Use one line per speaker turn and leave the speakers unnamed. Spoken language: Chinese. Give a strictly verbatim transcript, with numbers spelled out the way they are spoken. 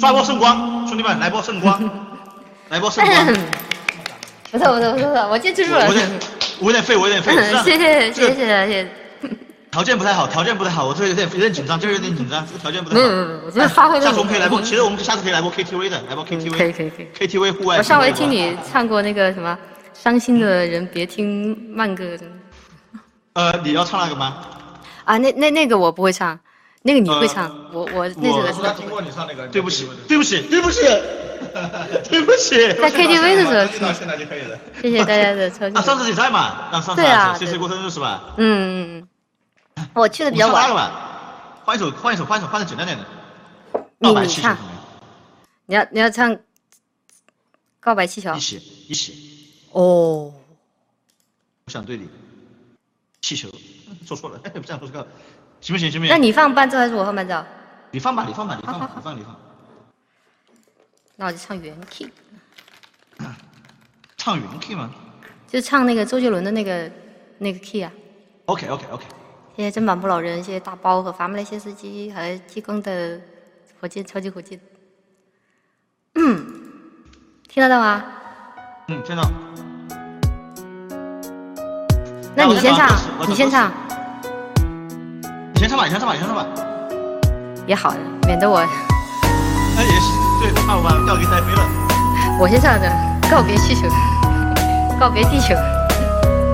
刷波圣光，兄弟们来波圣光，来波圣光。
不错不错不错不错，我记住了。
我有点，我有点废，我有点废。
谢谢谢谢谢谢。
条件不太好，条件不太好，我这有点有点紧张，就是有点紧张，这个条件不太好。
没有没有，我觉得发挥的。
下次我们可以来播，其实我们下次可以来播 K T V 的，来播 K T V。
可以可以可以。
K T V 户外。
我上回听你唱过那个什么，伤心的人别听慢歌。
呃，你要唱那个吗？
啊，那那那个我不会唱，那个你会唱，我我那首歌是。
我听过你唱那个。
对不起，对不起，对不起。对不起，
在 K T V 的时候
听到现在就可以了。
谢谢大家的抽奖。
啊，上次你在嘛？让上次谢谢过生日是吧？
嗯嗯嗯。我去的比较晚。
了吧？换一首，换一首，换一首，换的简单点的。
你你唱。你要你要唱《告白气球》。
一起一起。
哦。
我想对你。气球，说错了，哎，不这样不是个，行不行？行不行？
那你放伴奏还是我放伴奏？
你放吧，你放吧，你放吧，你放你放。
那我就唱原 key。
唱原 key 吗？
就唱那个周杰伦的那个那个 key 啊。
OK OK OK。
谢谢砧板不老人，谢谢大包和伐木雷谢司机和激光的火箭超级火箭。嗯，听得到吗？
嗯，听到。
那你先唱，你先唱。
你先唱吧，你先唱吧，你先唱吧。
也好，免得我。
那也是。对，怕我把调给带飞了。
我先唱的《告别气球》，告别地球。